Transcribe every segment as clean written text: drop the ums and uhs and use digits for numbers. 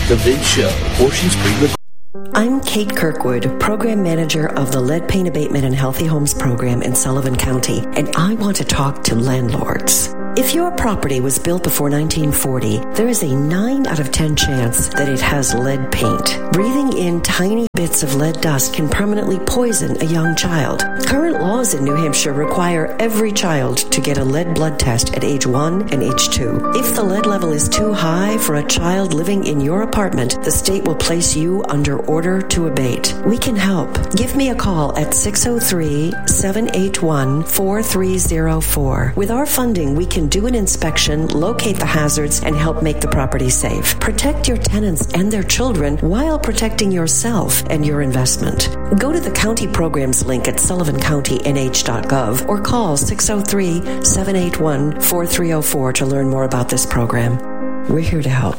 The Vince Show, Ocean Spring. I'm Kate Kirkwood, Program Manager of the Lead Paint Abatement and Healthy Homes Program in Sullivan County, and I want to talk to landlords. If your property was built before 1940, there is a 9 out of 10 chance that it has lead paint. Breathing in tiny bits of lead dust can permanently poison a young child. Current laws in New Hampshire require every child to get a lead blood test at age 1 and age 2. If the lead level is too high for a child living in your apartment, the state will place you under order to abate. We can help. Give me a call at 603-781-4304. With our funding, we can do an inspection, locate the hazards, and help make the property safe. Protect your tenants and their children while protecting yourself and your investment. Go to the county programs link at sullivancountynh.gov or call 603-781-4304 to learn more about this program. We're here to help.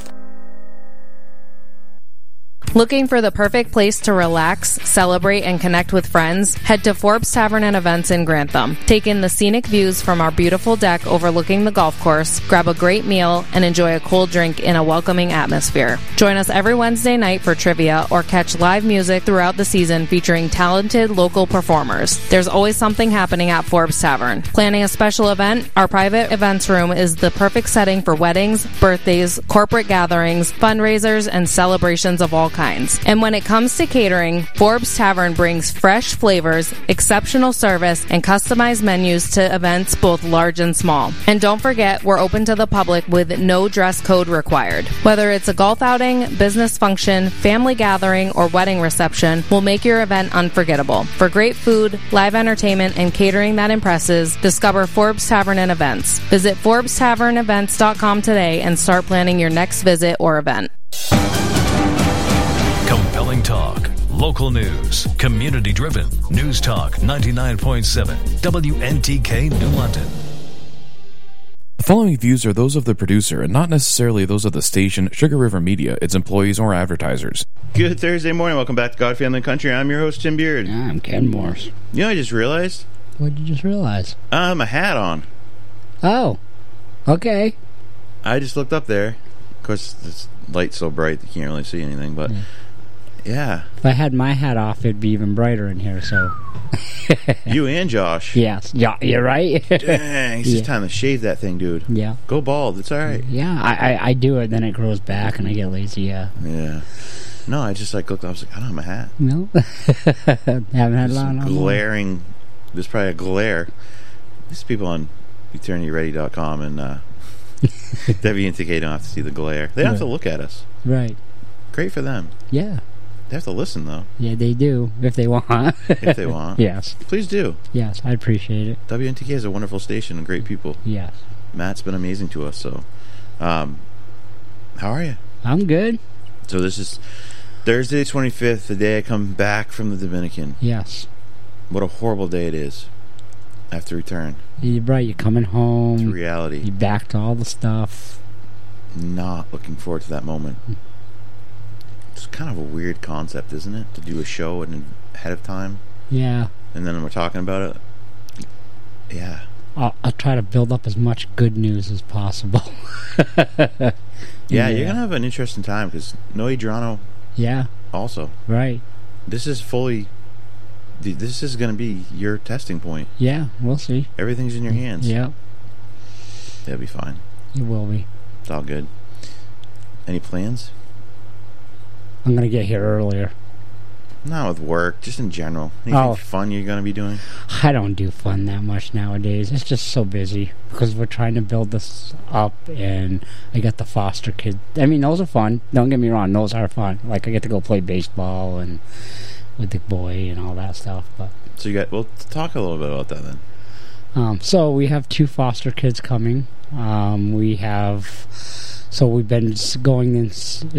Looking for the perfect place to relax, celebrate, and connect with friends? Head to Forbes Tavern and Events in Grantham. Take in the scenic views from our beautiful deck overlooking the golf course, grab a great meal, and enjoy a cold drink in a welcoming atmosphere. Join us every Wednesday night for trivia or catch live music throughout the season featuring talented local performers. There's always something happening at Forbes Tavern. Planning a special event? Our private events room is the perfect setting for weddings, birthdays, corporate gatherings, fundraisers, and celebrations of all kinds. And when it comes to catering, Forbes Tavern brings fresh flavors, exceptional service, and customized menus to events both large and small. And don't forget, we're open to the public with no dress code required. Whether it's a golf outing, business function, family gathering, or wedding reception, we'll make your event unforgettable. For great food, live entertainment, and catering that impresses, discover Forbes Tavern and Events. Visit ForbesTavernEvents.com today and start planning your next visit or event. Compelling talk, local news, community-driven. News Talk 99.7, WNTK New London. The following views are those of the producer and not necessarily those of the station, Sugar River Media, its employees, or advertisers. Good Thursday morning. Welcome back to God, Family, and Country. I'm your host, Tim Beard. I'm Ken Morse. You know what I just realized? What did you just realize? I have a hat on. Oh, okay. I just looked up there. Of course, this light's so bright you can't really see anything, but... Yeah. If I had my hat off, it'd be even brighter in here, so... You and Josh. Yes. Yeah, you're right. Dang, it's just time to shave that thing, dude. Yeah. Go bald. It's all right. Yeah, I do it, then it grows back, and I get lazy, yeah. Yeah. No, I just looked, I was like, I don't have my hat. No? Haven't had it on. Glaring. There's probably a glare. There's people on eternityready.com and WNTK don't have to see the glare. They don't have to look at us. Right. Great for them. Yeah. They have to listen, though. Yeah, they do, if they want. If they want. Yes. Please do. Yes, I appreciate it. WNTK is a wonderful station and great people. Yes. Matt's been amazing to us, so... how are you? I'm good. So this is Thursday, 25th, the day I come back from the Dominican. Yes. What a horrible day it is. I have to return. You're right, you're coming home. To reality. You're back to all the stuff. Not looking forward to that moment. It's kind of a weird concept, isn't it? To do a show ahead of time. Yeah. And then we're talking about it. Yeah. I'll try to build up as much good news as possible. Yeah, you're going to have an interesting time because Noe Drano. Yeah. Also. Right. This is going to be your testing point. Yeah, we'll see. Everything's in your hands. Yeah. It'll be fine. It will be. It's all good. Any plans? I'm going to get here earlier. Not with work, just in general. Anything fun you're going to be doing? I don't do fun that much nowadays. It's just so busy because we're trying to build this up, and I got the foster kids. I mean, those are fun. Don't get me wrong, those are fun. Like, I get to go play baseball and with the boy and all that stuff. But so we'll talk a little bit about that then. So we have 2 foster kids coming. We've been going in.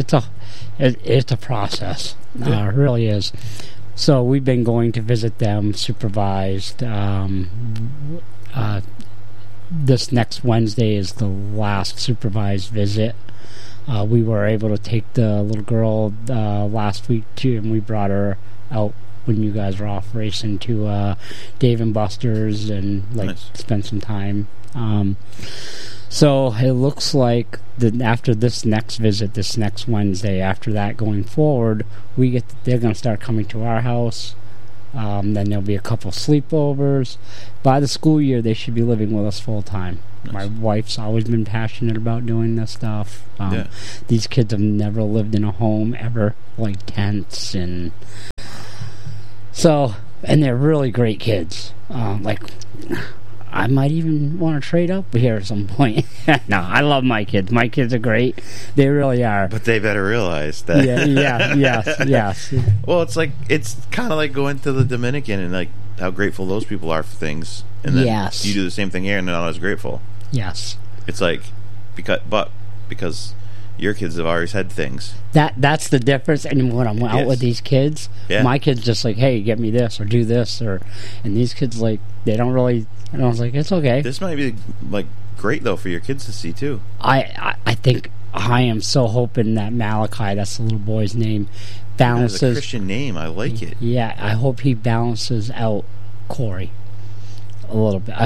It's a process. It really is. So we've been going to visit them supervised. This next Wednesday is the last supervised visit. We were able to take the little girl last week too, and we brought her out when you guys were off racing to Dave and Buster's and spend some time. So it looks like that after this next visit, this next Wednesday, after that going forward, they're going to start coming to our house. Then there'll be a couple sleepovers. By the school year, they should be living with us full time. Nice. My wife's always been passionate about doing this stuff. These kids have never lived in a home ever, like tents, and they're really great kids. I might even want to trade up here at some point. No, I love my kids. My kids are great. They really are. But they better realize that. Yes. Well, it's kind of like going to the Dominican and like how grateful those people are for things, and then you do the same thing here and they're not as grateful. Yes. It's like because your kids have always had things. That's the difference. And when I'm out with these kids, my kids just like, hey, get me this or do this, and these kids like they don't really. And I was like, it's okay. This might be like great though for your kids to see too. I think I am so hoping that Malachi, that's the little boy's name, balances. That's a Christian name. I like it. Yeah, I hope he balances out Corey a little bit.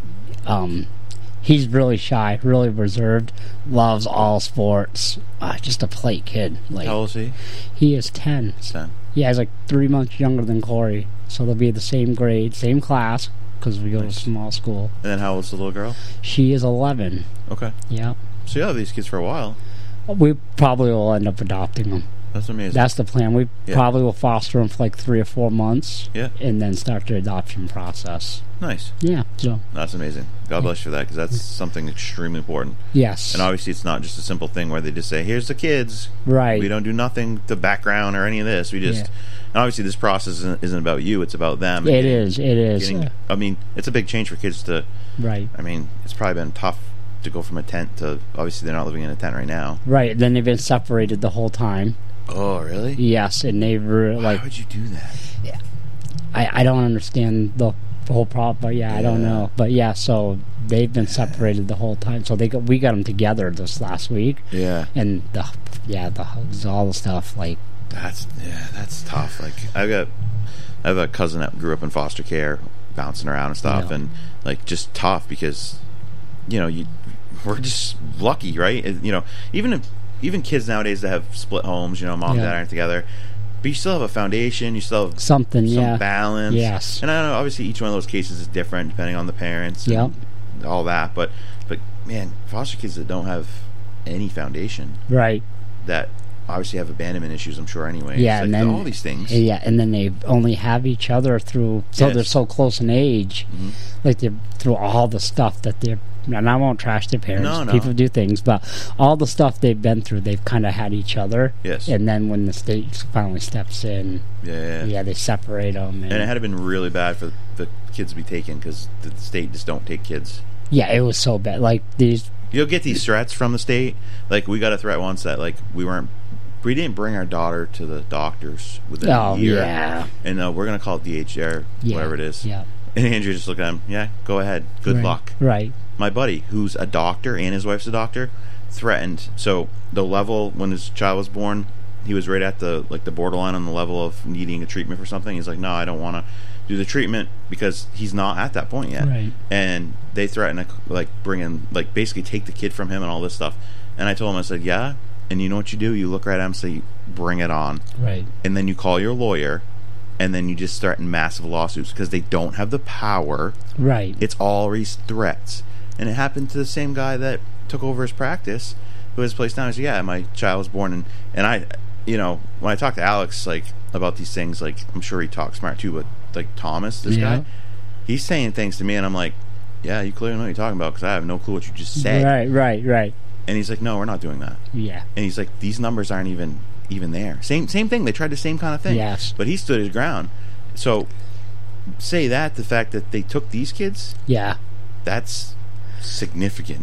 He's really shy, really reserved, loves all sports. Just a plate kid. How old is he? He is 10. 10. Yeah, he's like 3 months younger than Corey. So they'll be the same grade, same class, because we go to a small school. And then how old's the little girl? She is 11. Okay. Yeah. So you'll have these kids for a while. We probably will end up adopting them. That's amazing. That's the plan. We probably will foster them for like 3 or 4 months. Yeah. And then start the adoption process. Nice. Yeah. So that's amazing. God bless you for that, because that's something extremely important. Yes. And obviously it's not just a simple thing where they just say, here's the kids. Right. We don't do nothing to background or any of this. We just... And obviously this process isn't about you. It's about them. It is. I mean, it's a big change for kids to... Right. I mean, it's probably been tough to go from a tent to... Obviously they're not living in a tent right now. Right. Then they've been separated the whole time. Oh, really? Yes, and they were like... Why would you do that? Yeah. I don't understand the whole problem, but I don't know. But so they've been separated the whole time. So we got them together this last week. Yeah. And the hugs, all the stuff, like... That's tough. Like I have a cousin that grew up in foster care, bouncing around and stuff, and like just tough because we're just lucky, right? Even kids nowadays that have split homes, mom and dad aren't together, but you still have a foundation, you still have some balance. Yes. And I don't know, obviously each one of those cases is different depending on the parents and all that, but man, foster kids that don't have any foundation, right, that obviously have abandonment issues, I'm sure, anyway. Yeah, and then all these things. Yeah, and then they only have each other through, so they're so close in age, like they're through all the stuff that they're, and I won't trash their parents. No. People do things, but all the stuff they've been through, they've kind of had each other. Yes. And then when the state finally steps in, they separate them. And it had been really bad for the kids to be taken because the state just don't take kids. Yeah, it was so bad. Like these... You'll get these threats from the state. Like, we got a threat once that, like, we didn't bring our daughter to the doctors within a year. Yeah. And we're going to call it DHR, whatever it is. Yeah. And Andrew just looked at him, go ahead. Good luck. Right. My buddy, who's a doctor and his wife's a doctor, threatened. So the level, when his child was born, he was right at the borderline on the level of needing a treatment for something. He's like, no, I don't want to do the treatment because he's not at that point yet. Right. And they threatened to bring in, basically take the kid from him and all this stuff. And I told him, I said, yeah. And you know what you do? You look right at him and say, bring it on. Right. And then you call your lawyer, and then you just threaten massive lawsuits because they don't have the power. Right. It's always threats. And it happened to the same guy that took over his practice, who has placed down. He said, my child was born. And I, when I talk to Alex, about these things, I'm sure he talks smart too, but, Thomas, this guy, he's saying things to me, and I'm like, yeah, you clearly know what you're talking about because I have no clue what you just said. Right. And he's like, no, we're not doing that. Yeah. And he's like, these numbers aren't even there. Same thing. They tried the same kind of thing. Yes. But he stood his ground. So, say that, the fact that they took these kids, that's significant.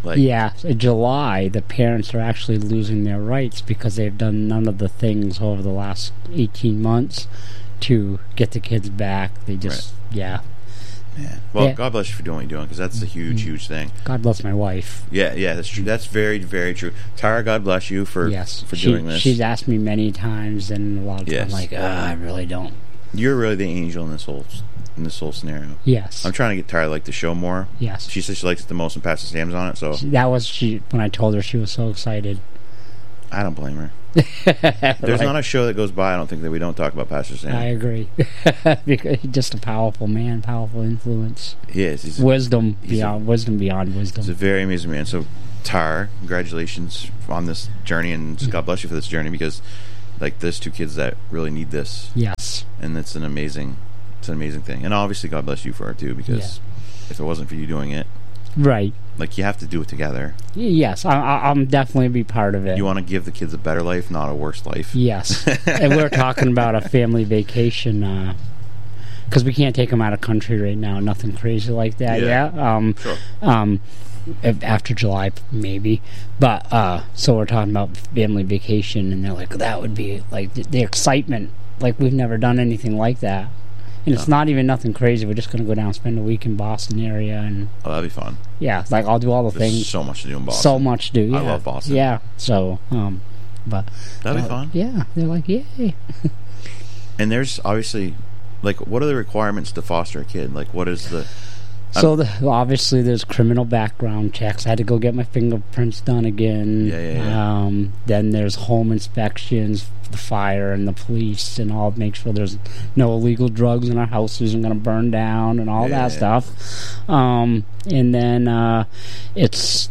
In July, the parents are actually losing their rights because they've done none of the things over the last 18 months to get the kids back. They just, Man. Well, God bless you for doing what you're doing, because that's a huge, huge thing. God bless my wife. Yeah, that's true. That's very, very true. Tara, God bless you for doing this. She's asked me many times, and a lot of times I'm like, I really don't. You're really the angel in this whole in this whole scenario. Yes. I'm trying to get Tyra to like the show more. Yes. She says she likes it the most when Pastor Sam's on it, so That was when I told her, she was so excited. I don't blame her. There's not a show that goes by, I don't think, that we don't talk about Pastor Sam. I agree. Because he's just a powerful man, powerful influence. He is. He's wisdom beyond wisdom. He's a very amazing man. So, Tyra, congratulations on this journey, and God bless you for this journey, because like there's two kids that really need this. Yes. And it's an amazing thing. And obviously God bless you for it too, because if it wasn't for you doing it, right, like you have to do it together. Yes, I'm definitely be part of it. You want to give the kids a better life, not a worse life. Yes. And we're talking about a family vacation, because we can't take them out of country right now, nothing crazy like that. Sure. After July maybe, but so we're talking about family vacation, and they're like, that would be like the excitement, like we've never done anything like that, and it's not even nothing crazy. We're just going to go down and spend a week in Boston area, and that'd be fun. Yeah, like I'll do all the There's things. So much to do in Boston. So much to do. Yeah. I love Boston. Yeah, so but that'd be fun. Yeah, they're like, yay. And there's obviously, like, what are the requirements to foster a kid? Like, what is the... So obviously there's criminal background checks. I had to go get my fingerprints done again. Yeah. Then there's home inspections, the fire and the police, and all, make sure there's no illegal drugs in our house isn't going to burn down, and all that stuff. And then it's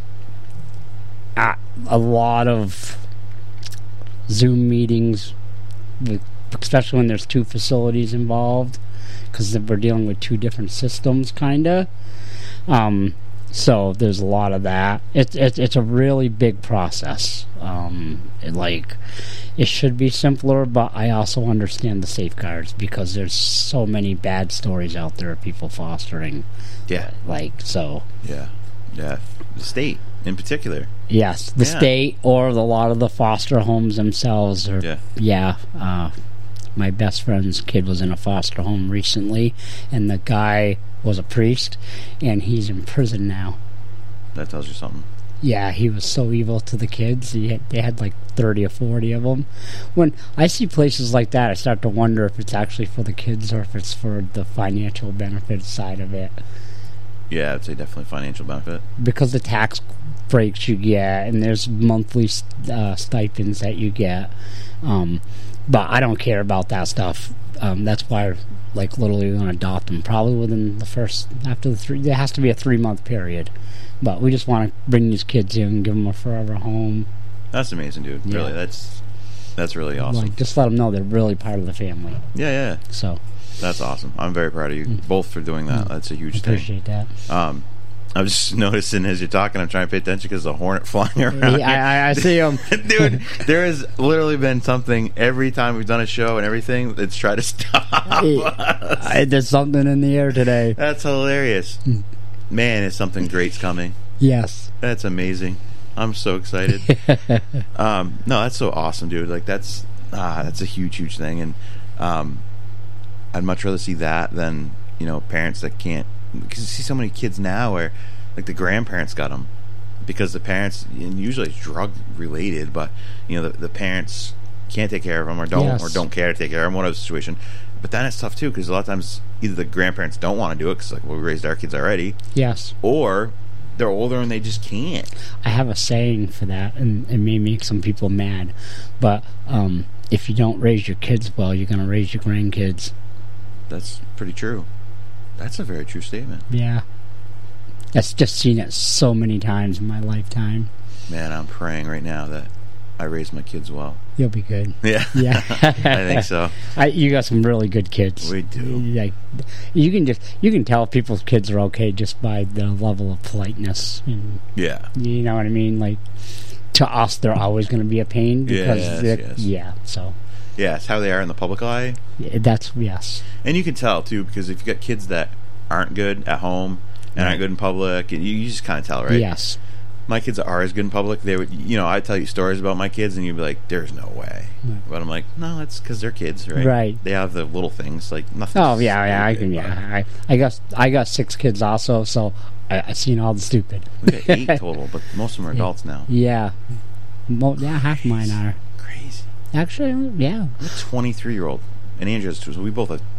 a lot of Zoom meetings, especially when there's two facilities involved, because we're dealing with two different systems, kind of. So there's a lot of that. It's a really big process. It should be simpler, but I also understand the safeguards, because there's so many bad stories out there of people fostering. Yeah. Yeah. The state, in particular. Yes, the state, or a lot of the foster homes themselves. My best friend's kid was in a foster home recently, and the guy was a priest, and he's in prison now. That tells you something. Yeah, he was so evil to the kids. They had like 30 or 40 of them. When I see places like that, I start to wonder if it's actually for the kids or if it's for the financial benefit side of it. Yeah, I'd say definitely financial benefit. Because the tax breaks you get, and there's monthly stipends that you get. But I don't care about that stuff. That's why, like, literally, we're going to adopt them. Probably within there has to be a 3-month period. But we just want to bring these kids in and give them a forever home. That's amazing, dude. Yeah. Really, that's really awesome. Like, just let them know they're really part of the family. Yeah. So that's awesome. I'm very proud of you both for doing that. That's a huge thing. Appreciate that. I'm just noticing as you're talking, I'm trying to pay attention because there's a hornet flying around. Yeah, I see him. Dude, there has literally been something every time we've done a show and everything that's tried to stop us. There's something in the air today. That's hilarious. Man, is something great's coming. Yes. That's amazing. I'm so excited. No, that's so awesome, dude. Like, that's a huge thing. And I'd much rather see that than, parents that can't. Because you see so many kids now where, like, the grandparents got them because the parents, and usually it's drug related, but the parents can't take care of them or don't care to take care of them, whatever situation. But then it's tough too, because a lot of times either the grandparents don't want to do it because, like, we raised our kids already. Yes. Or they're older and they just can't. I have a saying for that, and it may make some people mad, but if you don't raise your kids well, you're going to raise your grandkids. That's pretty true. That's a very true statement. Yeah. I've just seen it so many times in my lifetime. Man, I'm praying right now that I raise my kids well. You'll be good. Yeah. I think so. You got some really good kids. We do. Like, you can tell if people's kids are okay just by the level of politeness. And, yeah. You know what I mean? Like, to us, they're always going to be a pain because so. Yeah, it's how they are in the public eye. Yes. And you can tell, too, because if you got kids that aren't good at home and aren't good in public, you just kind of tell, right? Yes. My kids are as good in public. They would, I'd tell you stories about my kids, and you'd be like, "There's no way." Right. But I'm like, "No, it's because they're kids, right? Right. They have the little things, like nothing." Oh yeah, I can. Yeah, I got 6 kids also, so I've seen all the stupid. We got 8 total, but most of them are adults now. Yeah, half of mine are. Crazy. Actually, yeah. I'm a 23-year-old, and Andrew has 2, so we both have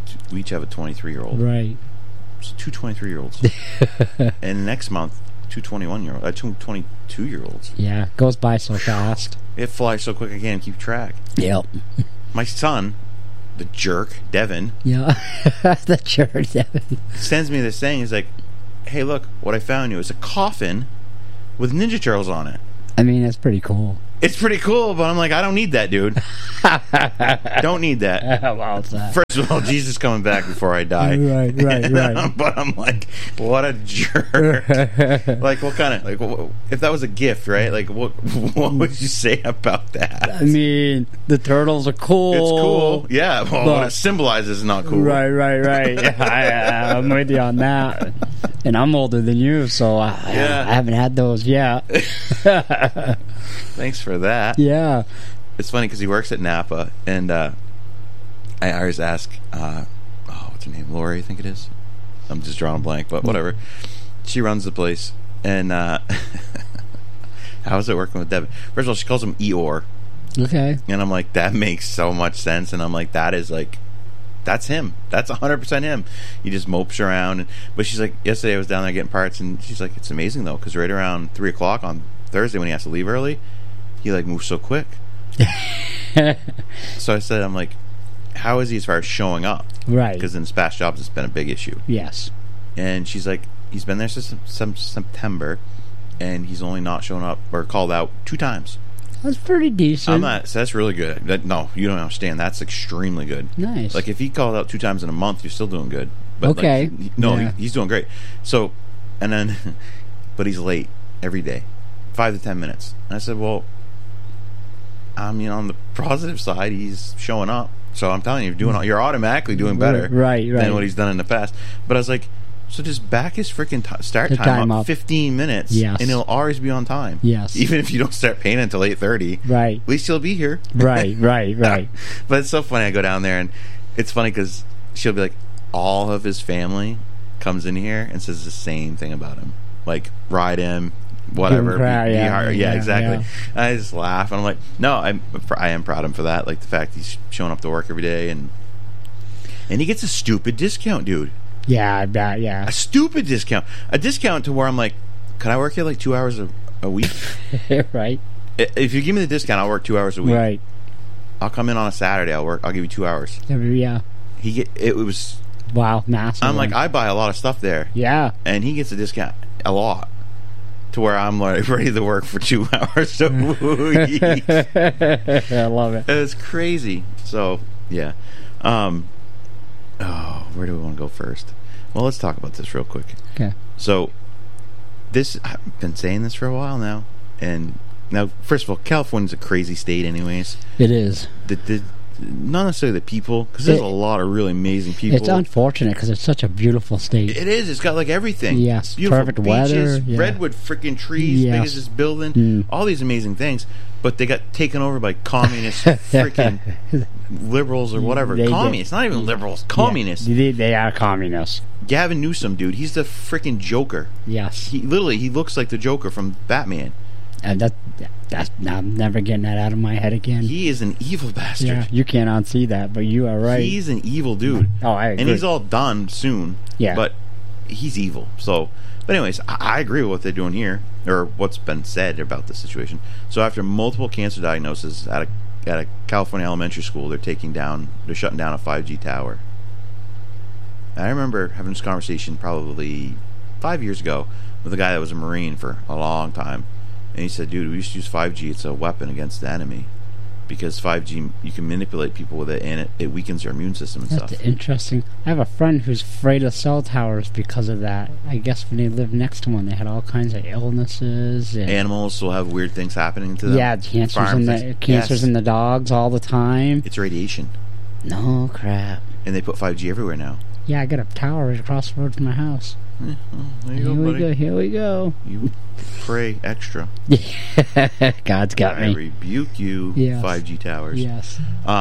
we each have a 23-year-old. Right. So 2 23-year-olds. And next month, 2 21-year-olds. 2 22-year-olds. Yeah, goes by so fast. It flies so quick I can't keep track. Yep. My son, the jerk, Devin. Yeah. The jerk, Devin. Sends me this thing. He's like, hey, look, what I found you is a coffin with Ninja Turtles on it. I mean, that's pretty cool. It's pretty cool, but I'm like, I don't need that, dude. Don't need that. Well, it's that. First of all, Jesus coming back before I die. Right. But I'm like, what a jerk. Like, what kind of, like, if that was a gift, right? Like, what would you say about that? I mean, the turtles are cool. It's cool. Yeah, well, what it symbolizes is not cool. Right. I'm with you on that. And I'm older than you, so I haven't had those yet. Thanks for that. Yeah. It's funny because he works at Napa, and I always ask, what's her name? Lori, I think it is. I'm just drawing a blank, but whatever. She runs the place, and how is it working with Devin? First of all, she calls him Eeyore. Okay. And I'm like, that makes so much sense, and I'm like, that's him. That's 100% him. He just mopes around. But she's like, yesterday I was down there getting parts, and she's like, it's amazing, though, because right around 3 o'clock on Thursday when he has to leave early, he, like, moves so quick. So I said, I'm like, how is he as far as showing up? Right. Because in his past jobs, it's been a big issue. Yes. And she's like, he's been there since September, and he's only not shown up or called out 2 times. That's pretty decent. So that's really good. No, you don't understand. That's extremely good. Nice. Like, if he called out 2 times in a month, you're still doing good. But okay. Like, he's doing great. So, and then, but he's late every day, 5 to 10 minutes. And I said, well, I mean, on the positive side, he's showing up. So I'm telling you, you're automatically doing better than what he's done in the past. But I was like, so just back his freaking start time up 15 minutes, yes, and he'll always be on time. Yes. Even if you don't start paying until 8:30. Right. At least he'll be here. Right. But it's so funny. I go down there, and it's funny because she'll be like, all of his family comes in here and says the same thing about him. Like, ride him, whatever. Yeah, exactly. Yeah. I just laugh, and I'm like, no, I am proud of him for that. Like, the fact he's showing up to work every day, and he gets a stupid discount, dude. Yeah, I bet, yeah. A stupid discount. A discount to where I'm like, can I work here like 2 hours a week? Right. If you give me the discount, I'll work 2 hours a week. Right. I'll come in on a Saturday. I'll give you 2 hours. Yeah. It was... Wow, massive. I'm like, I buy a lot of stuff there. Yeah. And he gets a discount a lot. To where I'm like ready to work for 2 hours a week. I love it. It's crazy. So, yeah. Where do we want to go first? Well, let's talk about this real quick. Okay. So, I've been saying this for a while now, and now, first of all, California's a crazy state, anyways. It is. Not necessarily the people, because there's a lot of really amazing people. It's unfortunate because it's such a beautiful state. It is. It's got like everything. Yes. Beautiful Perfect beaches, weather. Yeah. Redwood freaking trees, big as this building, all these amazing things. But they got taken over by communist freaking liberals or whatever. Communists, not even liberals. Communists. Yeah, they are communists. Gavin Newsom, dude, he's the freaking Joker. Yes. He looks like the Joker from Batman. And I'm never getting that out of my head again. He is an evil bastard. Yeah, you can't unsee that, but you are right. He's an evil dude. Oh, I agree. And he's all done soon. Yeah. But he's evil. So, but anyways, I agree with what they're doing here, or what's been said about the situation. So after multiple cancer diagnoses at a California elementary school, they're shutting down a 5G tower. And I remember having this conversation probably 5 years ago with a guy that was a Marine for a long time. And he said, dude, we used to use 5G. It's a weapon against the enemy. Because 5G, you can manipulate people with it, and it weakens their immune system and That's stuff. Interesting. I have a friend who's afraid of cell towers because of that. I guess when they lived next to one, they had all kinds of illnesses. And Animals will have weird things happening to them. Yeah, cancers in the dogs all the time. It's radiation. No crap. And they put 5G everywhere now. Yeah, I got a tower across the road from my house. Well, there you go, buddy. Here we go. You pray extra. God's got me. I rebuke you, yes. 5G towers. Yes.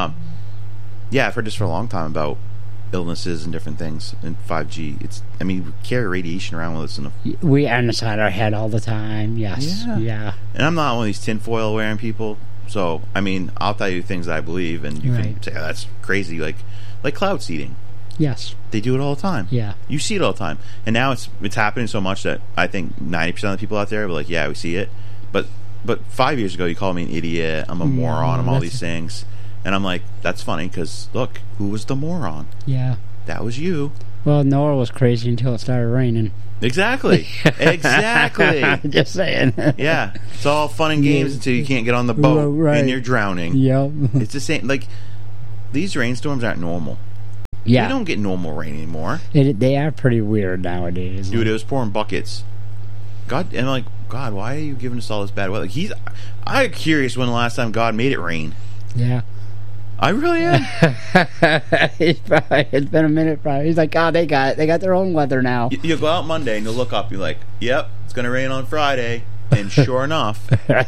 Yeah, I've heard this for a long time about illnesses and different things in 5G. We carry radiation around with us. We are inside our head all the time. Yes. Yeah. And I'm not one of these tinfoil wearing people. So, I'll tell you things that I believe, and you can say, oh, that's crazy. Like cloud seeding. Yes. They do it all the time. Yeah. You see it all the time. And now it's happening so much that I think 90% of the people out there are like, yeah, we see it. But 5 years ago, you called me an idiot. I'm a moron. I'm all these things. And I'm like, that's funny because, look, who was the moron? Yeah. That was you. Well, Noah was crazy until it started raining. Exactly. Exactly. Just saying. Yeah. It's all fun and games until you can't get on the boat and you're drowning. Yep. It's the same. Like, these rainstorms aren't normal. Yeah. We don't get normal rain anymore. They are pretty weird nowadays. Dude, it was pouring buckets. God, and I'm like, God, why are you giving us all this bad weather? I'm curious when the last time God made it rain. Yeah. I really am. It's been a minute, probably. He's like, oh, they got it. They got their own weather now. You go out Monday and you'll look up. You're like, yep, it's going to rain on Friday. And sure enough.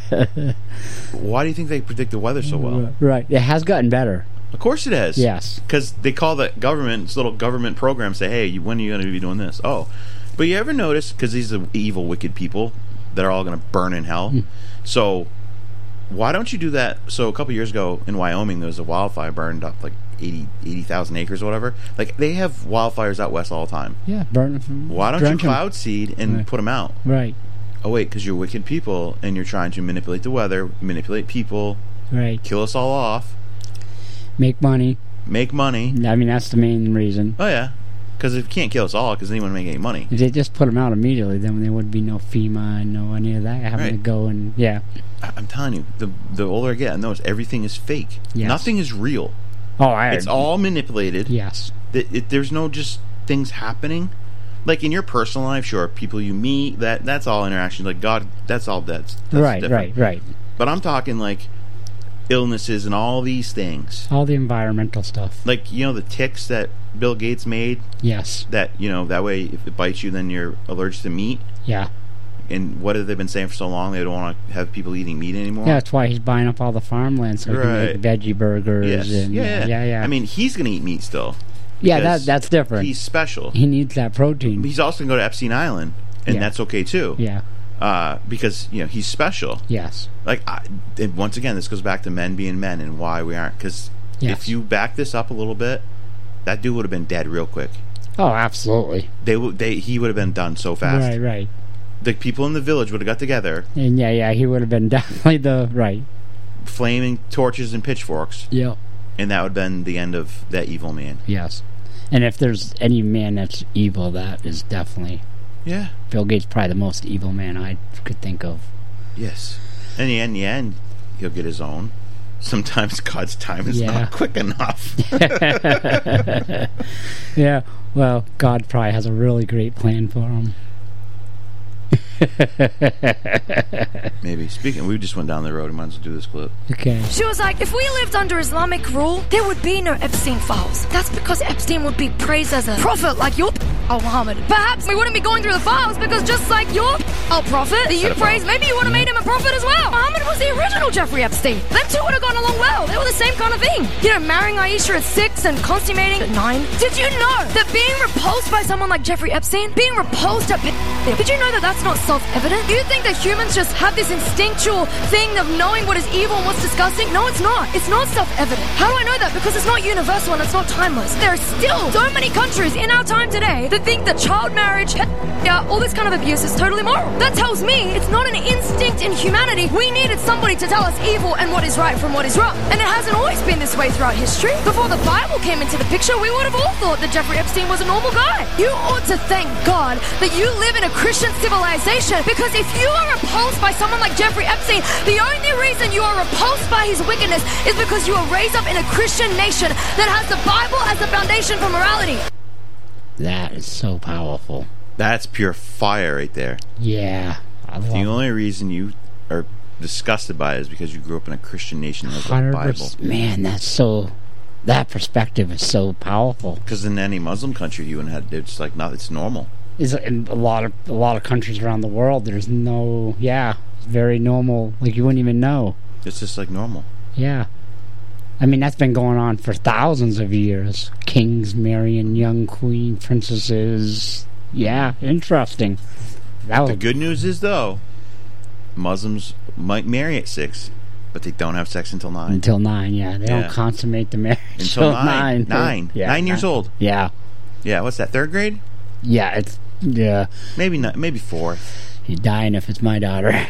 Why do you think they predict the weather so well? Right. It has gotten better. Of course it has. Yes. Because they call the government, this little government program, say, hey, when are you going to be doing this? Oh. But you ever notice, because these are evil, wicked people that are all going to burn in hell. So why don't you do that? So a couple years ago in Wyoming, there was a wildfire burned up like 80,000 acres or whatever. Like, they have wildfires out west all the time. Yeah, burn them. Why don't you cloud seed and put them out? Right. Oh, wait, because you're wicked people and you're trying to manipulate the weather, manipulate people, right? Kill us all off. Make money. Make money. I mean, that's the main reason. Oh, yeah. Because if you can't kill us all, because then you wouldn't make any money. If they just put them out immediately, then there would be no FEMA and no any of that having to go and, yeah. I'm telling you, the older I get, I notice everything is fake. Yes. Nothing is real. Oh, it's all manipulated. Yes. There's no just things happening. Like in your personal life, sure, people you meet, that's all interaction. Like God, that's right, different. right. But I'm talking like illnesses and all these things. All the environmental stuff. Like, the ticks that Bill Gates made. Yes. That, that way if it bites you, then you're allergic to meat. Yeah. And what have they been saying for so long? They don't want to have people eating meat anymore. Yeah, that's why he's buying up all the farmland so he can make veggie burgers. Yes. And, yeah. I mean, he's going to eat meat still. Yeah, that's different. He's special. He needs that protein. He's also going to go to Epstein Island, and that's okay too. Yeah. Because he's special. Yes. Like, and once again, this goes back to men being men and why we aren't. Because if you back this up a little bit, that dude would have been dead real quick. Oh, absolutely. He would have been done so fast. Right. The people in the village would have got together. And he would have been definitely flaming torches and pitchforks. Yep. And that would have been the end of that evil man. Yes. And if there's any man that's evil, that is definitely... Yeah. Bill Gates probably the most evil man I could think of. Yes. And in the end, he'll get his own. Sometimes God's time is not quick enough. Yeah. Well, God probably has a really great plan for him. Maybe. Speaking, we just went down the road. We might as well do this clip. Okay. She was like, if we lived under Islamic rule, there would be no Epstein files. That's because Epstein would be praised as a prophet like your Muhammad. Perhaps we wouldn't be going through the files because just like your prophet that you praised, maybe you would have made him a prophet as well. Muhammad was the original Jeffrey Epstein. Them two would have gone along well. They were the same kind of thing. Marrying Aisha at 6 and consummating at 9. Did you know that being repulsed by someone like Jeffrey Epstein, being repulsed at did you know that that's not self-evident? You think that humans just have this instinctual thing of knowing what is evil and what's disgusting? No, it's not. It's not self-evident. How do I know that? Because it's not universal and it's not timeless. There are still so many countries in our time today that think that child marriage, all this kind of abuse is totally moral. That tells me it's not an instinct in humanity. We needed somebody to tell us evil and what is right from what is wrong. And it hasn't always been this way throughout history. Before the Bible came into the picture, we would have all thought that Jeffrey Epstein was a normal guy. You ought to thank God that you live in a Christian civilization, because if you are repulsed by someone like Jeffrey Epstein, the only reason you are repulsed by his wickedness is because you are raised up in a Christian nation that has the Bible as the foundation for morality. That is so powerful. That's pure fire right there. Yeah. The only reason you are disgusted by it is because you grew up in a Christian nation that has the Bible. Man, that perspective is so powerful. Because in any Muslim country you wouldn't have, it's like, not, it's normal. In a lot of countries around the world, there's no, it's very normal. Like, you wouldn't even know. It's just like normal. Yeah. I mean, that's been going on for thousands of years. Kings marrying young queen princesses. Yeah, interesting. The good news is, though, Muslims might marry at 6. But they don't have sex until 9. Until 9, yeah. They don't consummate the marriage until 9. 9. Yeah, 9 years old. Yeah. Yeah, what's that, 3rd grade? Yeah, it's... Yeah. Maybe 4th. You're dying if it's my daughter.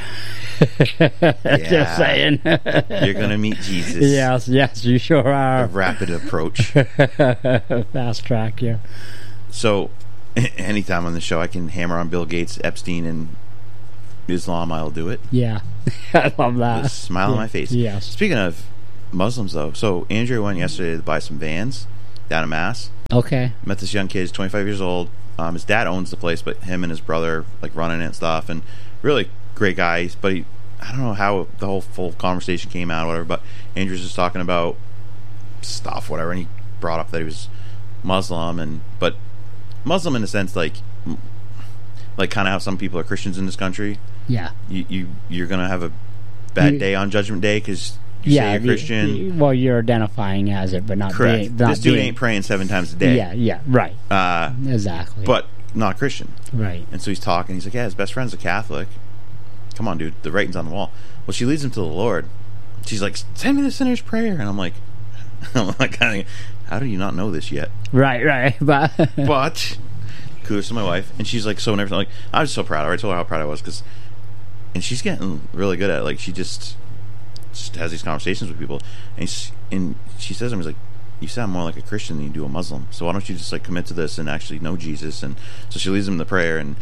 Just saying. You're going to meet Jesus. Yes, you sure are. A rapid approach. Fast track, yeah. So, anytime on the show I can hammer on Bill Gates, Epstein, and Islam, I'll do it. Yeah. I love that. Just smile on my face. Yes. Speaking of Muslims, though, so Andrew went yesterday to buy some Vans down in Mass. Okay. Met this young kid, he's 25 years old. His dad owns the place, but him and his brother like running it and stuff, and really great guy. But I don't know how the whole full conversation came out or whatever, but Andrew's just talking about stuff, whatever, and he brought up that he was Muslim, but Muslim in the sense like kind of how some people are Christians in this country. Yeah. You're gonna have a bad day on Judgment Day because you say you're Christian. Well, you're identifying as it, but not correct. This dude ain't praying 7 times a day. Yeah, right. Exactly. But not a Christian. Right. And so he's talking. He's like, yeah, his best friend's a Catholic. Come on, dude. The writing's on the wall. Well, she leads him to the Lord. She's like, send me the sinner's prayer. And I'm like, how do you not know this yet? Right. But kudos to my wife. And she's like, so and everything. Like, I was so proud of her. I told her how proud I was and she's getting really good at it. Like, she just has these conversations with people. And she says to me, like, you sound more like a Christian than you do a Muslim. So why don't you just like commit to this and actually know Jesus? And so she leads him to prayer. And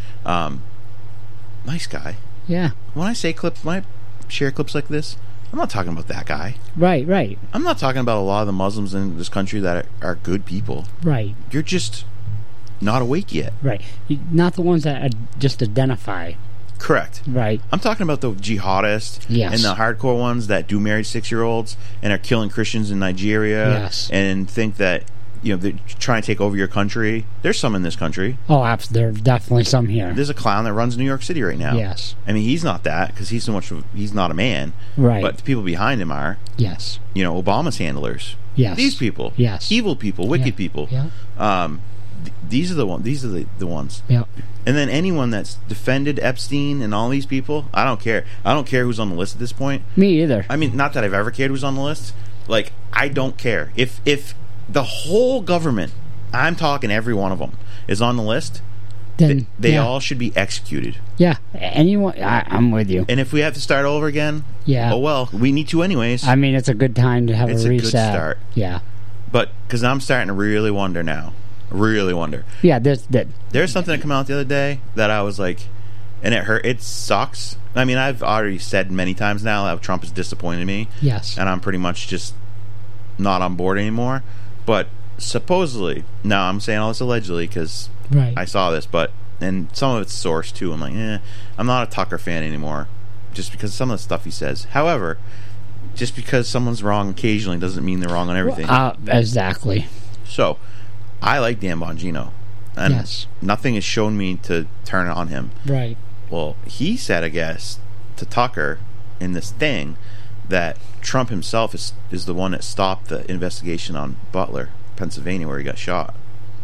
nice guy. Yeah. When I share clips like this, I'm not talking about that guy. Right. I'm not talking about a lot of the Muslims in this country that are good people. Right. You're just not awake yet. Right. Not the ones that just identify. Correct. Right. I'm talking about the jihadists and the hardcore ones that do marry 6-year-olds and are killing Christians in Nigeria and think that they're trying to take over your country. There's some in this country. Oh, there's definitely some here. There's a clown that runs New York City right now. Yes. I mean, he's not that because he's not a man. Right. But the people behind him are. Yes. Obama's handlers. Yes. These people. Yes. Evil people, wicked people. Yeah. These are the ones. These are the ones. Yeah. And then anyone that's defended Epstein and all these people, I don't care. I don't care who's on the list at this point. Me either. I mean, not that I've ever cared who's on the list. Like, I don't care. If the whole government, I'm talking every one of them, is on the list, then they all should be executed. Yeah. Anyone, I'm with you. And if we have to start over again, oh well, we need to anyways. I mean, it's a good time to have a reset. It's a good start. Yeah. But, because I'm starting to really wonder now. Really wonder. Yeah, there's something that came out the other day that I was like, and it hurt. It sucks. I mean, I've already said many times now how Trump has disappointed me. Yes. And I'm pretty much just not on board anymore. But supposedly, now I'm saying all this allegedly because I saw this, and some of it's sourced too. I'm like, I'm not a Tucker fan anymore, just because of some of the stuff he says. However, just because someone's wrong occasionally doesn't mean they're wrong on everything. Exactly. So, I like Dan Bongino, and nothing has shown me to turn on him. Right. Well, he said, I guess, to Tucker in this thing that Trump himself is the one that stopped the investigation on Butler, Pennsylvania, where he got shot.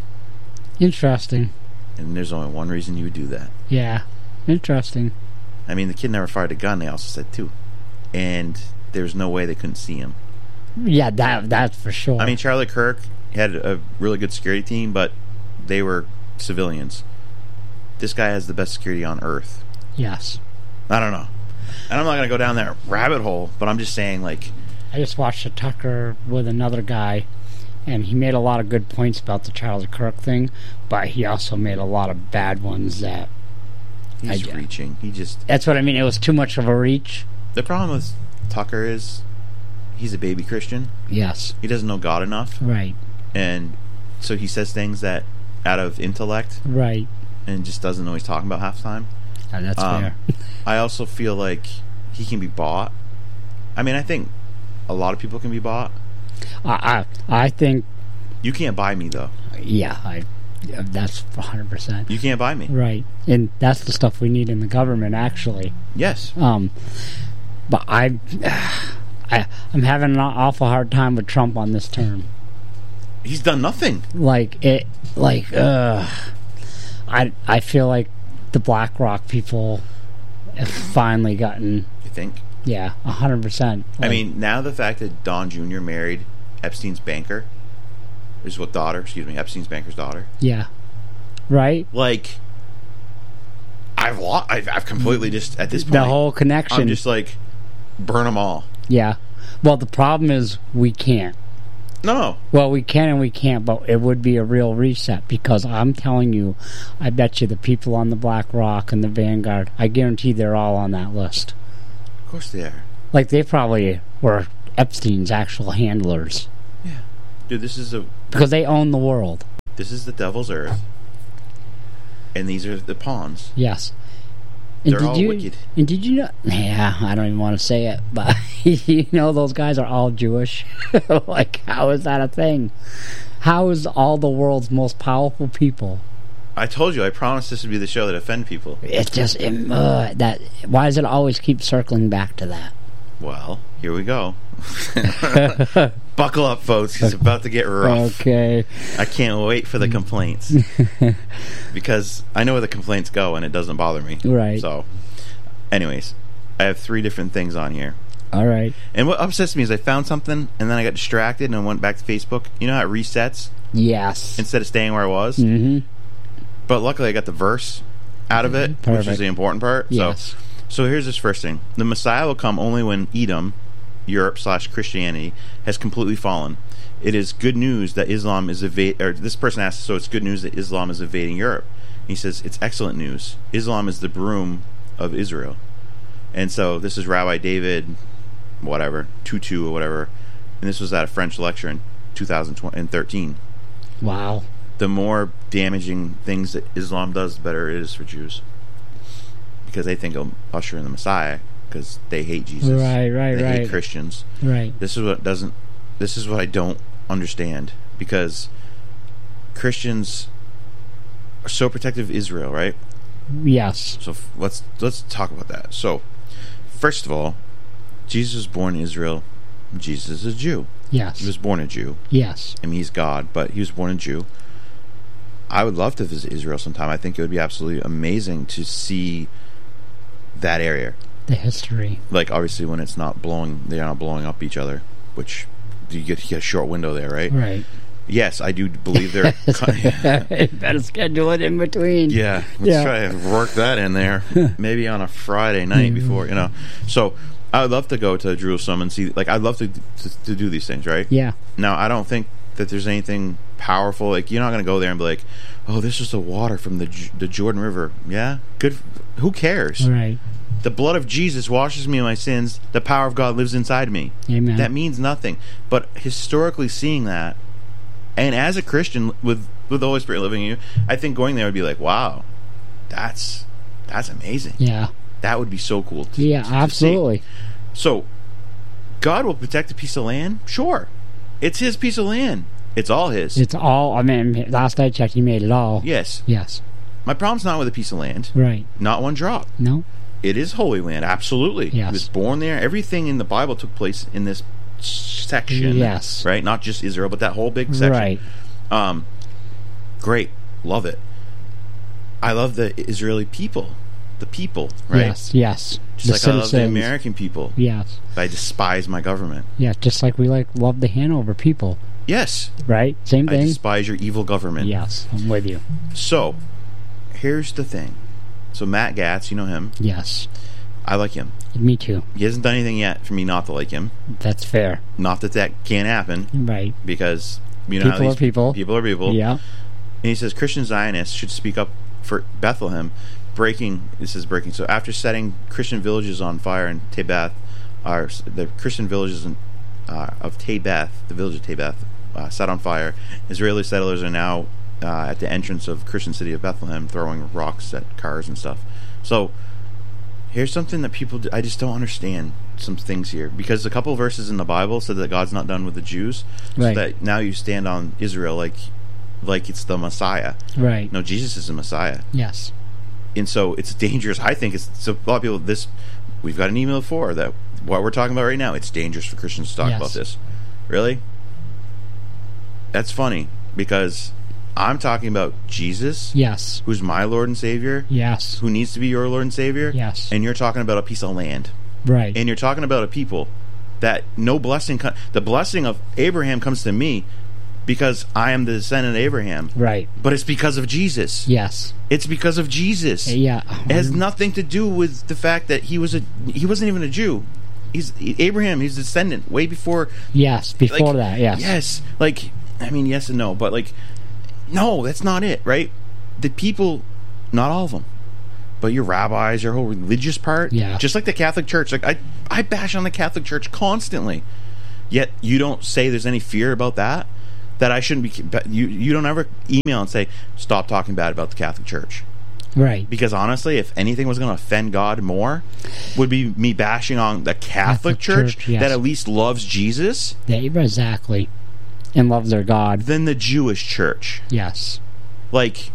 Interesting. And there's only one reason you would do that. Yeah. Interesting. I mean, the kid never fired a gun, they also said, too. And there's no way they couldn't see him. Yeah, that's for sure. I mean, Charlie Kirk had a really good security team, but they were civilians. This guy has the best security on earth. Yes. I don't know. And I'm not going to go down that rabbit hole, but I'm just saying, like... I just watched a Tucker with another guy, and he made a lot of good points about the Charlie Kirk thing, but he also made a lot of bad ones that... He's reaching. That's what I mean. It was too much of a reach. The problem with Tucker is he's a baby Christian. Yes. He doesn't know God enough. Right. And so he says things that out of intellect. Right. And just doesn't know what he's talking about half the time. And that's fair. I also feel like he can be bought. I mean, I think a lot of people can be bought. I think... You can't buy me, though. Yeah, that's 100%. You can't buy me. Right. And that's the stuff we need in the government, actually. Yes. But I'm having an awful hard time with Trump on this term. He's done nothing. I feel like the BlackRock people have finally gotten... You think? Yeah, 100%. I mean, now the fact that Don Jr. married Epstein's banker, Epstein's banker's daughter. Yeah. Right? Like, I've completely just, at this point, the whole connection. I'm just like, burn them all. Yeah. Well, the problem is we can't. No. Well, we can and we can't, but it would be a real reset because I'm telling you, I bet you the people on the Black Rock and the Vanguard, I guarantee they're all on that list. Of course they are. Like, they probably were Epstein's actual handlers. Yeah. Dude, because they own the world. This is the devil's earth. And these are the pawns. Yes. And they're all wicked. And did you know... Yeah, I don't even want to say it, but you know those guys are all Jewish? Like, how is that a thing? How is all the world's most powerful people? I told you, I promised this would be the show that offend people. It's just... why does it always keep circling back to that? Well, here we go. Buckle up, folks. It's about to get rough. Okay. I can't wait for the complaints. Because I know where the complaints go and it doesn't bother me. Right. So, anyways, I have 3 different things on here. All right. And what upsets me is I found something and then I got distracted and I went back to Facebook. You know how it resets? Yes. Instead of staying where I was? Mm-hmm. But luckily I got the verse out of it, which is the important part. Yes. So here's this first thing. The Messiah will come only when Edom, Europe/Christianity, has completely fallen. It is good news that Islam is this person asks, so it's good news that Islam is invading Europe. And he says, it's excellent news. Islam is the broom of Israel. And so this is Rabbi David, Tutu or whatever. And this was at a French lecture in 2013. Wow. The more damaging things that Islam does, the better it is for Jews. Because they think it'll usher in the Messiah because they hate Jesus. Right. They hate Christians. Right. This is what I don't understand, because Christians are so protective of Israel, right? Yes. So let's talk about that. So, first of all, Jesus was born in Israel. Jesus is a Jew. Yes. He was born a Jew. Yes. I mean, he's God, but he was born a Jew. I would love to visit Israel sometime. I think it would be absolutely amazing to see that area. The history. Like, obviously, when they're not blowing up each other, which you get a short window there, right? Right. Yes, I do believe they're... Better schedule it in between. Yeah, let's try to work that in there. Maybe on a Friday night before, So, I would love to go to Jerusalem and see... Like, I'd love to do these things, right? Yeah. Now, I don't think that there's anything powerful. Like, you're not going to go there and be like, oh, this is the water from the Jordan River. Yeah? Good. Who cares? Right. The blood of Jesus washes me of my sins. The power of God lives inside me. Amen. That means nothing. But historically seeing that, and as a Christian with the Holy Spirit living in you, I think going there would be like, wow, that's amazing. Yeah. That would be so cool to see. Absolutely. So, God will protect a piece of land? Sure. It's his piece of land. It's all his. It's all, I mean, last I checked, he made it all. Yes. Yes. My problem's not with a piece of land. Right. Not one drop. No. It is Holy Land, absolutely. Yes. He was born there. Everything in the Bible took place in this section. Yes. Right? Not just Israel, but that whole big section. Right. Great. Love it. I love the Israeli people. The people, right? Yes, yes. Just like citizens. I love the American people. Yes. I despise my government. Yeah, just like we love the Hanover people. Yes. Right? Same thing. I despise your evil government. Yes, I'm with you. So, here's the thing. So Matt Gaetz, you know him. Yes. I like him. Me too. He hasn't done anything yet for me not to like him. That's fair. Not that can't happen. Right. Because, you know, people are people. People are people. Yeah. And he says Christian Zionists should speak up for Bethlehem. This is breaking. So after setting Christian villages on fire in Tabeth, the Christian villages of Tabeth, the village of Tabeth, set on fire, Israeli settlers are now at the entrance of Christian city of Bethlehem throwing rocks at cars and stuff. So here's something that people I just don't understand some things here, because a couple of verses in the Bible said that God's not done with the Jews. Right. So that now you stand on Israel like it's the Messiah. Right. No, Jesus is the Messiah. Yes. And so it's dangerous. I think a lot of people. We've got an email before that what we're talking about right now. It's dangerous for Christians to talk about this. Really? That's funny, because I'm talking about Jesus. Yes. Who's my Lord and Savior. Yes. Who needs to be your Lord and Savior. Yes. And you're talking about a piece of land. Right. And you're talking about a people that no blessing, the blessing of Abraham comes to me because I am the descendant of Abraham. Right. But it's because of Jesus. Yes. It's because of Jesus. Yeah. It has nothing to do with the fact that he wasn't even a Jew. He's Abraham. He's a descendant way before. Yes. Before that. Yes. Yes. Like, I mean, yes and no, but like, no, that's not it, right? The people, not all of them, but your rabbis, your whole religious part, just like the Catholic Church. Like I bash on the Catholic Church constantly, yet you don't say there's any fear about that I shouldn't be. You don't ever email and say stop talking bad about the Catholic Church, right? Because honestly, if anything was going to offend God more, would be me bashing on the Catholic Church yes. that at least loves Jesus, exactly, and loves their God, than the Jewish Church. Yes, like.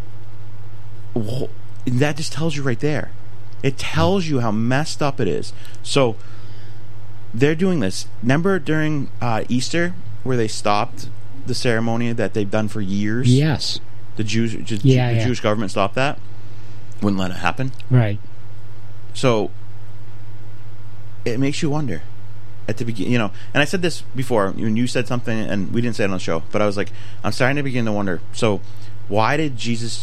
That just tells you right there. It tells you how messed up it is. So they're doing this. Remember during Easter where they stopped the ceremony that they've done for years? Yes. The Jewish government stopped that. Wouldn't let it happen. Right. So it makes you wonder. At the beginning, and I said this before when you said something, and we didn't say it on the show, but I was like, I'm starting to begin to wonder. So why did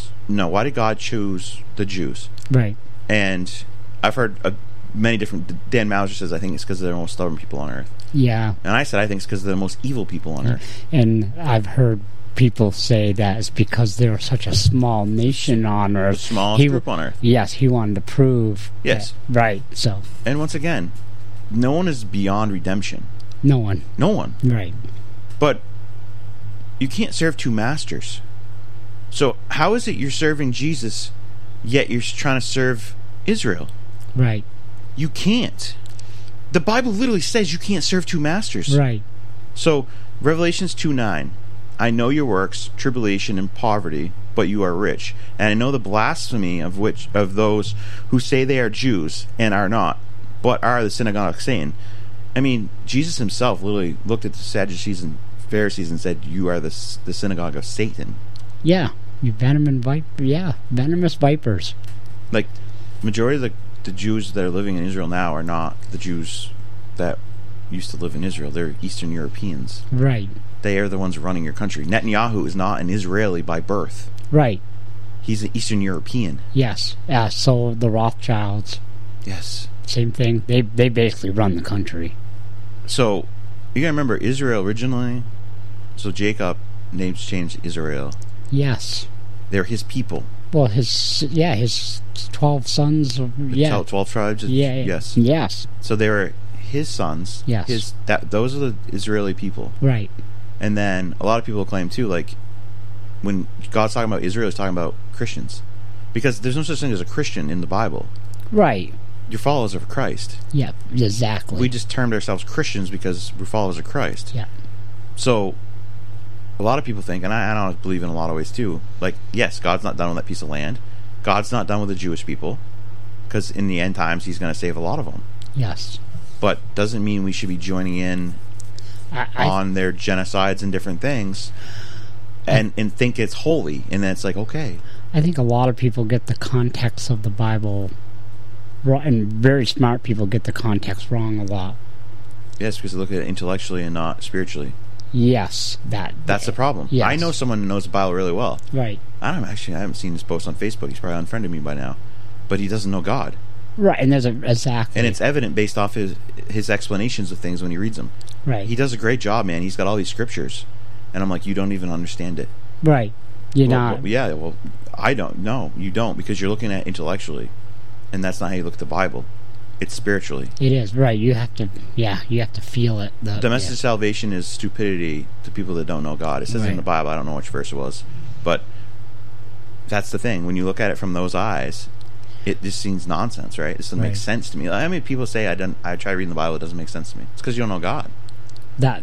God choose the Jews? Right. And I've heard many different. Dan Mauser says I think it's because they're the most stubborn people on earth. Yeah. And I said I think it's because they're the most evil people on earth. And I've heard people say that it's because they're such a small nation on earth. The smallest group on earth. Yes, he wanted to prove. Yes. That, right. So. And once again, no one is beyond redemption. No one. No one. Right. But you can't serve two masters. So how is it you're serving Jesus, yet you're trying to serve Israel? Right. You can't. The Bible literally says you can't serve two masters. Right. So Revelations 2:9, I know your works, tribulation and poverty, but you are rich, and I know the blasphemy of those who say they are Jews and are not, but are the synagogue of Satan. I mean, Jesus himself literally looked at the Sadducees and Pharisees and said, "You are the synagogue of Satan." Yeah, you venomous vipers. Like, majority of the Jews that are living in Israel now are not the Jews that used to live in Israel. They're Eastern Europeans. Right. They are the ones running your country. Netanyahu is not an Israeli by birth. Right. He's an Eastern European. Yes. So the Rothschilds. Yes. Same thing. They basically run the country. So you gotta remember Israel originally. So Jacob names changed Israel. Yes. They're his people. Well, his 12 sons. 12 tribes. Yes. Yes. So they were his sons. Yes. Those are the Israeli people. Right. And then a lot of people claim too, like when God's talking about Israel, he's talking about Christians, because there's no such thing as a Christian in the Bible. Right. You're followers of Christ. Yeah. Exactly. We just termed ourselves Christians because we're followers of Christ. Yeah. So a lot of people think, and I don't believe in a lot of ways too, like, yes, God's not done with that piece of land. God's not done with the Jewish people, because in the end times he's going to save a lot of them. Yes. But doesn't mean we should be joining in on their genocides and different things and think it's holy, and then it's like, okay. I think a lot of people get the context of the Bible wrong, and very smart people get the context wrong a lot. Yes, because they look at it intellectually and not spiritually. Yes, that's the problem. Yes. I know someone who knows the Bible really well. Right. I haven't seen his post on Facebook. He's probably unfriended me by now, but he doesn't know God. Right, and exactly, and it's evident based off his explanations of things when he reads them. Right. He does a great job, man. He's got all these scriptures, and I'm like, you don't even understand it. Right. You're not. Well, I don't. No, you don't, because you're looking at it intellectually, and that's not how you look at the Bible. It's spiritually. It is, right. You have to feel it. Domestic salvation is stupidity to people that don't know God. It says in the Bible. I don't know which verse it was, but that's the thing. When you look at it from those eyes, it just seems nonsense, right? This doesn't make sense to me. I mean, people say I try reading the Bible, it doesn't make sense to me. It's because you don't know God. That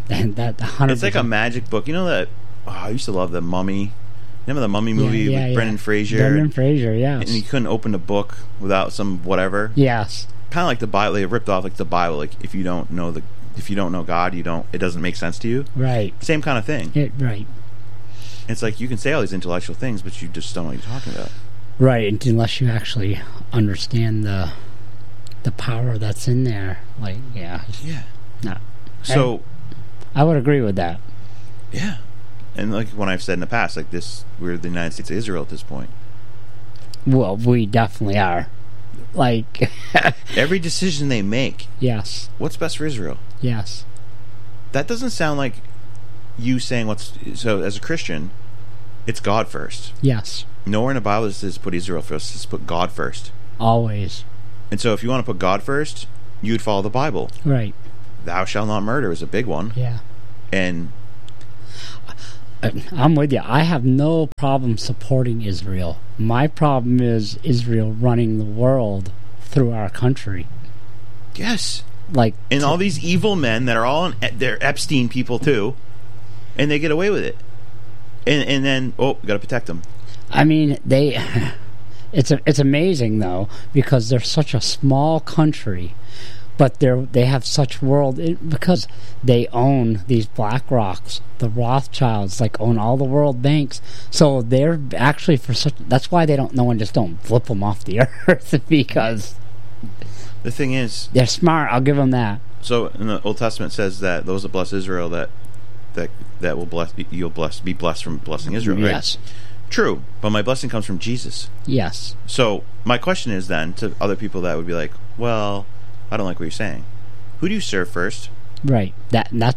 100%. It's like a magic book. You know that? Oh, I used to love The Mummy. Remember the Mummy movie with Brendan Fraser? Brendan Fraser, yes. And you couldn't open a book without some whatever. Yes. Kind of like the Bible. They ripped off like the Bible. Like if you don't know God, it doesn't make sense to you. Right. Same kind of thing. Right. It's like you can say all these intellectual things, but you just don't know what you're talking about. Right, unless you actually understand the power that's in there. Like, yeah. Yeah. No. So I would agree with that. yeah. And like when I've said in the past, like this, we're the United States of Israel at this point. Well, we definitely are. Like, Every decision they make, yes. what's best for Israel? Yes. That doesn't sound like you saying what's... So as a Christian, it's God first. Yes. Nowhere in the Bible does it put Israel first. It's put God first. Always. And so if you want to put God first, you would follow the Bible. Right. Thou shalt not murder is a big one. Yeah. And I'm with you. I have no problem supporting Israel. My problem is Israel running the world through our country. yes. Like, And all these evil men that are all... they're Epstein people too. And they get away with it. And then, we got to protect them. I mean, it's amazing though, because they're such a small country, but they have such because they own these Black Rocks, the Rothschilds, like own all the world banks. So they're actually that's why no one just don't flip them off the earth, because The thing is... they're smart. I'll give them that. So in the Old Testament says that those that bless Israel, that will be blessed from blessing Israel, right? Yes. True, but my blessing comes from Jesus. Yes. So my question is then to other people that would be like, well, I don't like what you're saying. Who do you serve first? Right. Do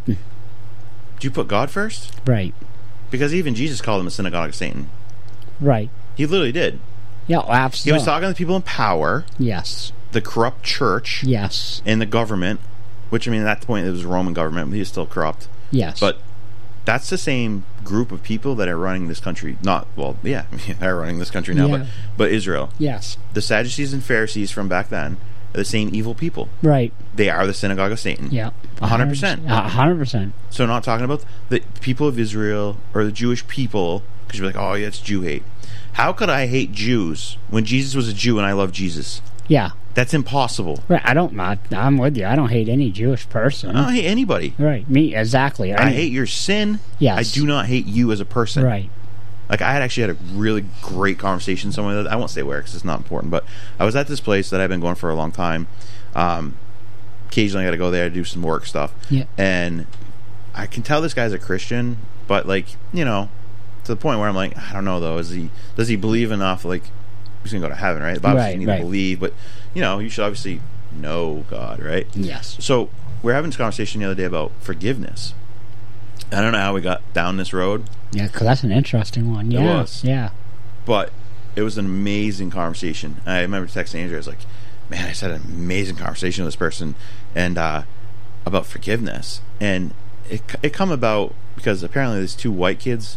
you put God first? Right. Because even Jesus called him a synagogue of Satan. Right. He literally did. Yeah, absolutely. He was talking to people in power, Yes. the corrupt church, Yes. and the government, which, I mean, at that point it was Roman government, but he was still corrupt. Yes. But that's the same group of people that are running this country. They're running this country now, Yeah. but Israel. Yes. The Sadducees and Pharisees from back then are the same evil people. Right. They are the synagogue of Satan. Yeah. 100%. 100%. So not talking about the people of Israel or the Jewish people, because you're like, oh yeah, it's Jew hate. How could I hate Jews when Jesus was a Jew and I love Jesus? Yeah. That's impossible. Right. I'm with you. I don't hate any Jewish person. I don't hate anybody. Right. Me, exactly. I hate your sin. Yes. I do not hate you as a person. Right. Like, I had a really great conversation somewhere. I won't say where because it's not important, but I was at this place that I've been going for a long time. Occasionally I got to go there to do some work stuff. Yeah. And I can tell this guy's a Christian, but, like, you know, to the point where I'm like, I don't know, though. Does he believe enough? Like, he's going to go to heaven, right? The Bible says you need to believe, but, you know, you should obviously know God, right? Yes. So we're having this conversation the other day about forgiveness. I don't know how we got down this road. Yeah, because that's an interesting one. Yeah. It was. Yeah. But it was an amazing conversation. I remember texting Andrew. I was like, man, I just had an amazing conversation with this person and about forgiveness. And it come about because apparently these two white kids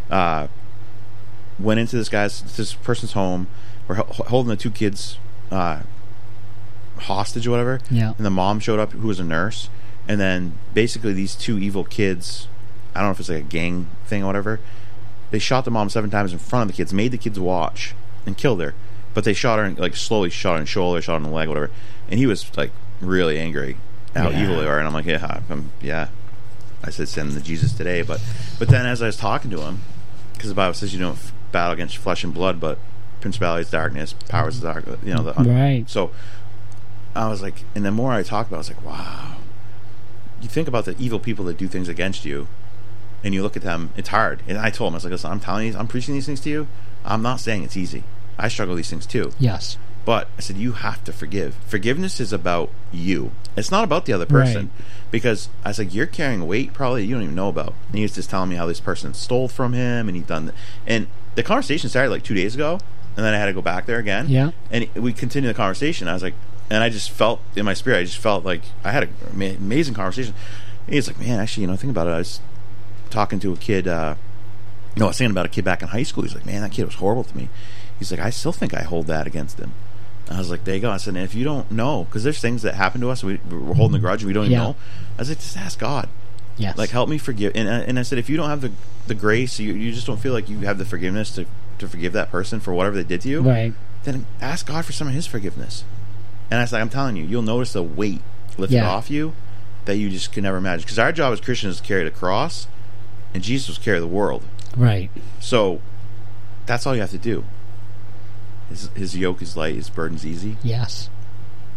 went into this person's home. Were holding the two kids hostage or whatever. Yeah. And the mom showed up, who was a nurse. And then basically these two evil kids, I don't know if it's like a gang thing or whatever, they shot the mom 7 times in front of the kids, made the kids watch, and killed her. But they shot her, like, slowly shot her in the shoulder, shot her in the leg, whatever. And he was, like, really angry at how evil they are. And I'm like, yeah. I said, send them to Jesus today. But then as I was talking to him, because the Bible says you don't battle against flesh and blood, but principalities, darkness, powers of darkness, you know. Right. So I was like, and the more I talked about it, I was like, wow. You think about the evil people that do things against you, and you look at them, it's hard. And I told him, I was like, listen, I'm telling you, I'm preaching these things to you. I'm not saying it's easy. I struggle with these things too. Yes. But I said, you have to forgive. Forgiveness is about you. It's not about the other person. Right. Because I was like, you're carrying a weight probably you don't even know about. And he was just telling me how this person stole from him, and he'd done that. And the conversation started like 2 days ago, and then I had to go back there again. Yeah. And we continued the conversation. I was like, and I just felt in my spirit, I just felt like I had an amazing conversation. And he's like, man, actually, think about it. I was talking to a kid. I was thinking about a kid back in high school. He's like, man, that kid was horrible to me. He's like, I still think I hold that against him. And I was like, there you go. I said, and if you don't know, because there's things that happen to us, we're holding a grudge and we don't even know. I was like, just ask God. Yes. Like, help me forgive. And I said, if you don't have the grace, you just don't feel like you have the forgiveness to forgive that person for whatever they did to you, right? Then ask God for some of His forgiveness. And I was like, I'm telling you, you'll notice the weight lifted off you that you just can never imagine. Because our job as Christians is to carry the cross, and Jesus was carry the world. Right. So that's all you have to do. His yoke is light, his burden's easy. Yes.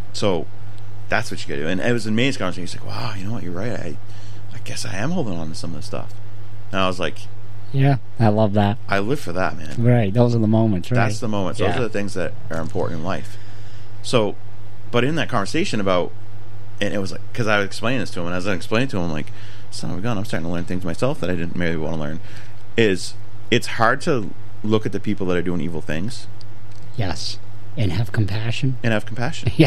So that's what you gotta do. And it was an amazing conversation. He's like, wow, you know what, you're right. I guess I am holding on to some of this stuff. And I was like, yeah, I love that. I live for that, man. Right, those are the moments, right? That's the moments. Those are the things that are important in life. So, but in that conversation about, and it was like, because I was explaining this to him, and as I explained to him, I'm like, son of a gun, I'm starting to learn things myself that I didn't maybe want to learn. It's hard to look at the people that are doing evil things. Yes. And have compassion. Yeah.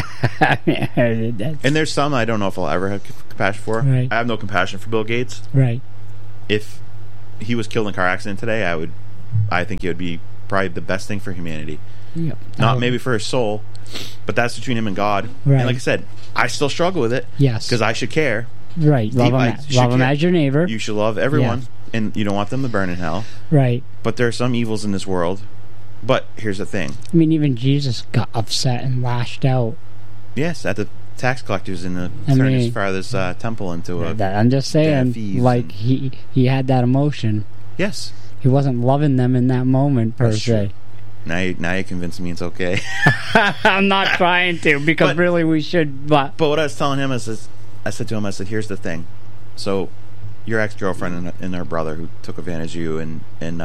And there's some I don't know if I'll ever have compassion for. Right. I have no compassion for Bill Gates. Right. If he was killed in a car accident today, I think it would be probably the best thing for humanity. Yep. Not maybe for his soul, but that's between him and God. Right. And like I said, I still struggle with it. Yes. Because I should care. Right. Love him as your neighbor. You should love everyone, and you don't want them to burn in hell. Right. But there are some evils in this world. But here's the thing. I mean, even Jesus got upset and lashed out. Yes, at the tax collectors in the turned his father's temple into a. I'm just saying, like he had that emotion. Yes. He wasn't loving them in that moment per se. Now you convinced me it's okay. I'm not trying to, because really we should. But what I was telling him is, I said to him, here's the thing. So, your ex-girlfriend and her brother who took advantage of you and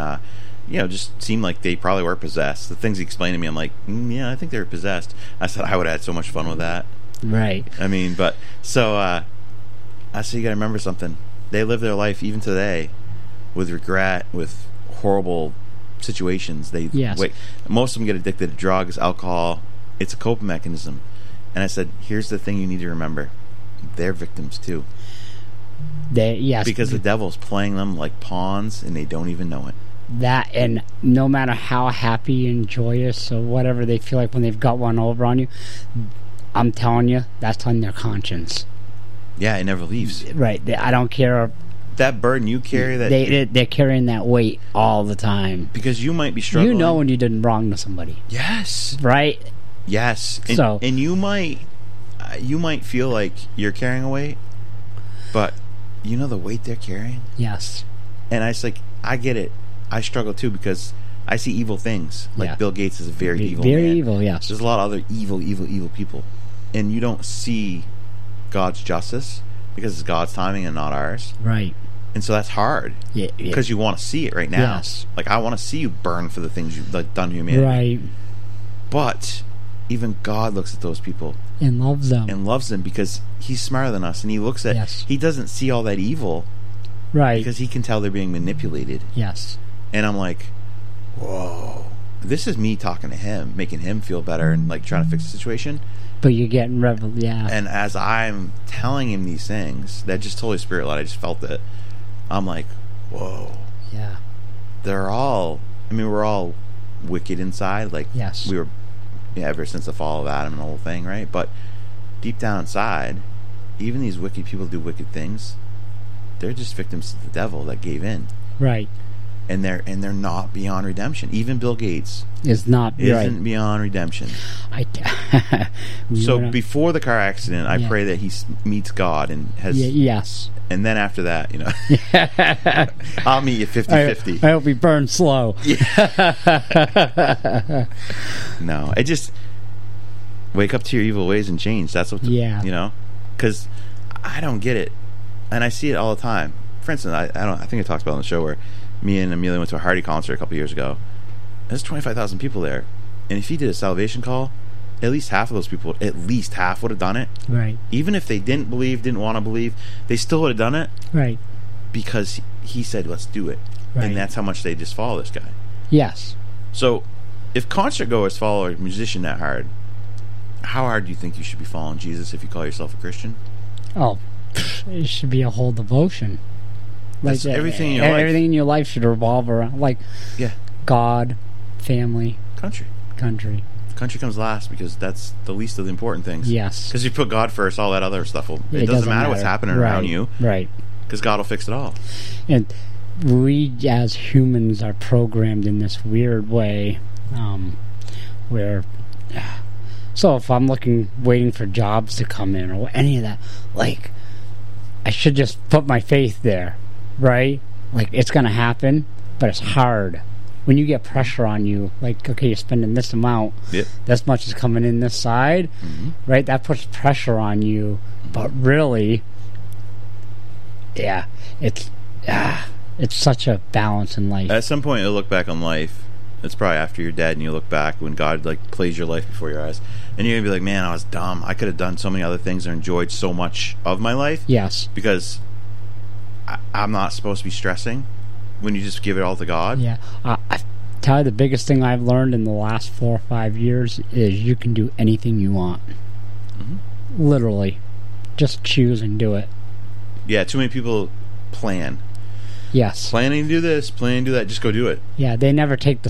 just seemed like they probably were possessed. The things he explained to me, I'm like, yeah, I think they were possessed. I said I would have had so much fun with that. Right. I mean, but so I said you got to remember something. They live their life even today with regret, with horrible situations. Most of them get addicted to drugs, alcohol. It's a coping mechanism. And I said, here's the thing you need to remember: they're victims too. Because the devil's playing them like pawns, and they don't even know it. That, and no matter how happy and joyous or whatever they feel like when they've got one over on you, I'm telling you, that's on their conscience. Yeah, it never leaves. Right. I don't care. That burden you carry, they're carrying that weight all the time. Because you might be struggling. You know when you did wrong to somebody. Yes. Right? Yes. And you might feel like you're carrying a weight, but you know the weight they're carrying? Yes. And I was like, I get it. I struggle too, because I see evil things. Like Bill Gates is a very evil man. Very evil, yes. There's a lot of other evil people. And you don't see God's justice because it's God's timing and not ours. Right. And so that's hard. Yeah. Because you want to see it right now. Yes. Like, I want to see you burn for the things you've done to humanity. Right. But even God looks at those people. And loves them. Because he's smarter than us. And he looks at... Yes. He doesn't see all that evil. Right. Because he can tell they're being manipulated. Yes. And I'm like, whoa. This is me talking to him, making him feel better and like trying to fix the situation. But you're getting yeah. And as I'm telling him these things, that just Holy Spirit led, I just felt it. I'm like, whoa. Yeah. We're all wicked inside. Like, yes. We were, ever since the fall of Adam and the whole thing, right? But deep down inside, even these wicked people do wicked things. They're just victims to the devil that gave in. Right. And they're not beyond redemption. Even Bill Gates isn't beyond redemption. So before the car accident, I pray that he meets God and has. Yes. And then after that, I'll meet you 50-50. I hope he burns slow. No, it just wake up to your evil ways and change. That's what. Because I don't get it, and I see it all the time. For instance, I think I talked about it on the show where me and Amelia went to a Hardy concert a couple years ago. There's 25,000 people there, and if he did a salvation call, at least half of those people, would have done it. Right. Even if they didn't want to believe, they still would have done it. Right. Because he said, "Let's do it," and that's how much they just follow this guy. Yes. So, if concert goers follow a musician that hard, how hard do you think you should be following Jesus if you call yourself a Christian? Oh, it should be a whole devotion. Like everything in your life. Everything in your life should revolve around God, family, country. Country comes last because that's the least of the important things. Yes. Because if you put God first, all that other stuff it doesn't matter what's happening around you. Right. Because God will fix it all. And we as humans are programmed in this weird way where... So if I'm waiting for jobs to come in or any of that, I should just put my faith there, right? Like, it's going to happen, but it's hard, when you get pressure on you, like, okay, you're spending this amount, this much is coming in this side, right? That puts pressure on you. But really, it's such a balance in life. At some point, you'll look back on life. It's probably after you're dead, and you look back when God like plays your life before your eyes, and you're gonna be like, "Man, I was dumb. I could have done so many other things and enjoyed so much of my life." Yes, because I'm not supposed to be stressing when you just give it all to God. Yeah, I tell you, the biggest thing I've learned in the last 4 or 5 years is you can do anything you want. Literally, just choose and do it. Yeah, too many people plan. Yes. Planning to do this, planning to do that, just go do it. Yeah, they never take the